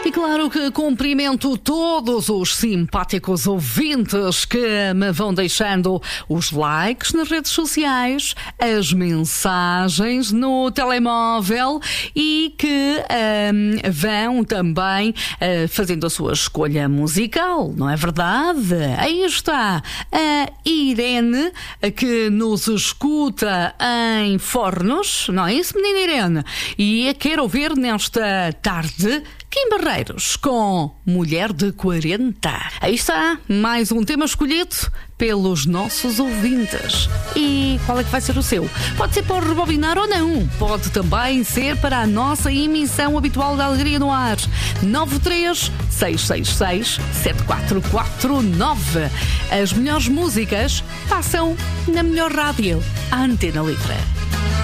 E claro que cumprimento todos os simpáticos ouvintes que me vão deixando os likes nas redes sociais, as mensagens no telemóvel e que vão também fazendo a sua escolha musical, não é verdade? Aí está a Irene, que nos escuta em Fornos, não é isso, menina Irene? E quer ouvir nesta tarde Kim Barreiros com Mulher de 40. Aí está, mais um tema escolhido pelos nossos ouvintes. E qual é que vai ser o seu? Pode ser para rebobinar ou não. Pode também ser para a nossa emissão habitual da Alegria no Ar. 93-666-7449. As melhores músicas passam na melhor rádio, a Antena Livre.